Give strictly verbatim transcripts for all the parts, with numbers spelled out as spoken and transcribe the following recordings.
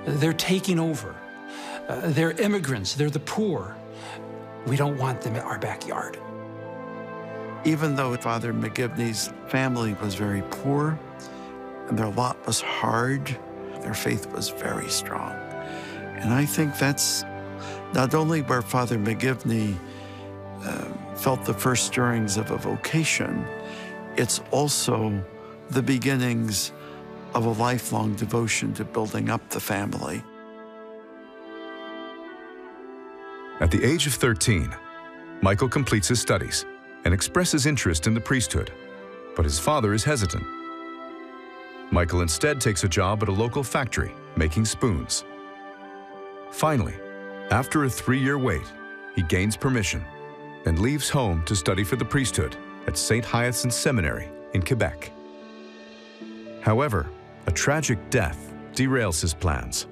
They're taking over. Uh, they're immigrants. They're the poor. We don't want them in our backyard. Even though Father McGivney's family was very poor and their lot was hard, their faith was very strong. And I think that's not only where Father McGivney uh, felt the first stirrings of a vocation, it's also the beginnings of a lifelong devotion to building up the family. At the age of thirteen, Michael completes his studies and expresses interest in the priesthood, but his father is hesitant. Michael instead takes a job at a local factory making spoons. Finally, after a three-year wait, he gains permission and leaves home to study for the priesthood at Saint Hyacinthe Seminary in Quebec. However, a tragic death derails his plans.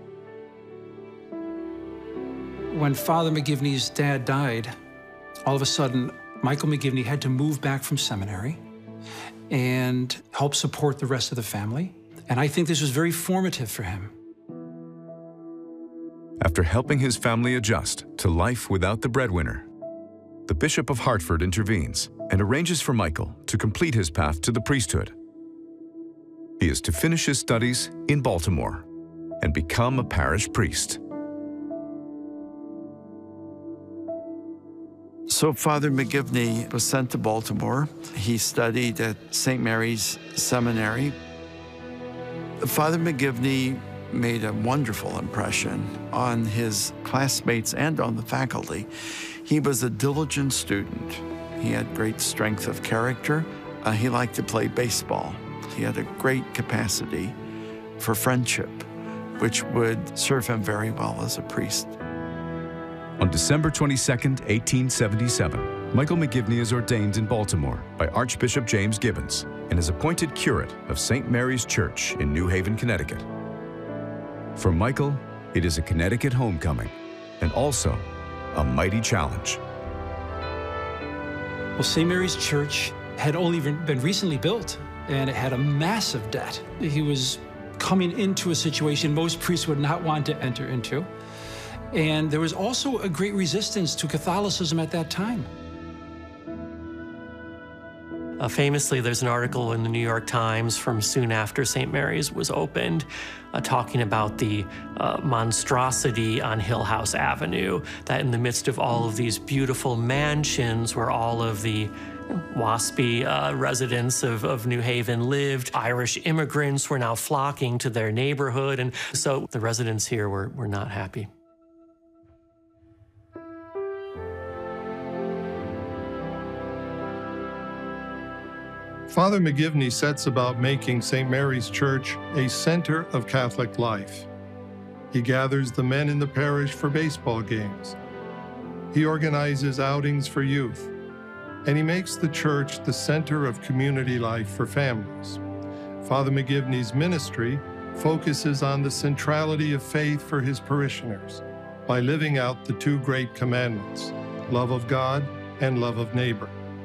When Father McGivney's dad died, all of a sudden, Michael McGivney had to move back from seminary and help support the rest of the family. And I think this was very formative for him. After helping his family adjust to life without the breadwinner, the Bishop of Hartford intervenes and arranges for Michael to complete his path to the priesthood. He is to finish his studies in Baltimore and become a parish priest. So Father McGivney was sent to Baltimore. He studied at Saint Mary's Seminary. Father McGivney made a wonderful impression on his classmates and on the faculty. He was a diligent student. He had great strength of character. Uh, he liked to play baseball. He had a great capacity for friendship, which would serve him very well as a priest. On December twenty-second, eighteen seventy-seven, Michael McGivney is ordained in Baltimore by Archbishop James Gibbons and is appointed curate of Saint Mary's Church in New Haven, Connecticut. For Michael, it is a Connecticut homecoming and also a mighty challenge. Well, Saint Mary's Church had only been recently built, and it had a massive debt. He was coming into a situation most priests would not want to enter into. And there was also a great resistance to Catholicism at that time. Uh, famously, there's an article in the New York Times from soon after Saint Mary's was opened uh, talking about the uh, monstrosity on Hill House Avenue, that in the midst of all of these beautiful mansions where all of the waspy uh, residents of, of New Haven lived, Irish immigrants were now flocking to their neighborhood, and so the residents here were, were not happy. Father McGivney sets about making Saint Mary's Church a center of Catholic life. He gathers the men in the parish for baseball games. He organizes outings for youth, and he makes the church the center of community life for families. Father McGivney's ministry focuses on the centrality of faith for his parishioners by living out the two great commandments, love of God and love of neighbor.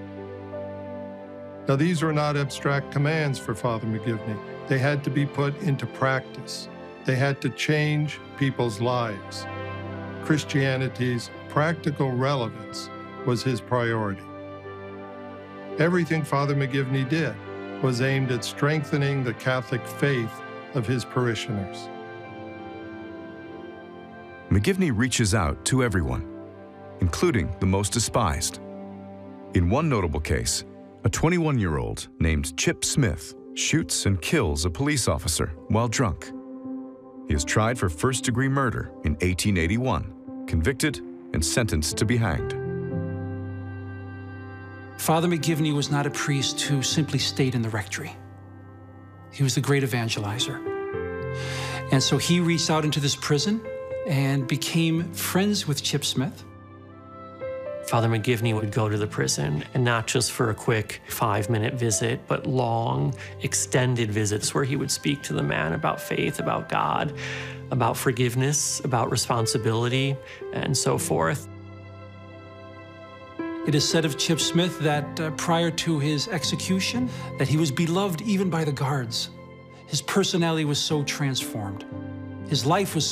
Now, these were not abstract commands for Father McGivney. They had to be put into practice. They had to change people's lives. Christianity's practical relevance was his priority. Everything Father McGivney did was aimed at strengthening the Catholic faith of his parishioners. McGivney reaches out to everyone, including the most despised. In one notable case, a twenty-one-year-old named Chip Smith shoots and kills a police officer while drunk. He is tried for first-degree murder in eighteen eighty-one, convicted and sentenced to be hanged. Father McGivney was not a priest who simply stayed in the rectory. He was the great evangelizer. And so he reached out into this prison and became friends with Chip Smith. Father McGivney would go to the prison, and not just for a quick five-minute visit, but long, extended visits where he would speak to the man about faith, about God, about forgiveness, about responsibility, and so forth. It is said of Chip Smith that uh, prior to his execution, that he was beloved even by the guards. His personality was so transformed. His life was